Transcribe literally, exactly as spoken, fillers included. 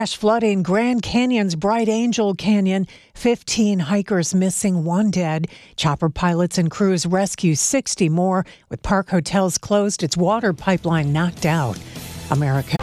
Flash flooding Grand Canyon's Bright Angel Canyon. fifteen hikers missing, one dead. Chopper pilots and crews rescue sixty more. With Park Hotels closed, its water pipeline knocked out. America.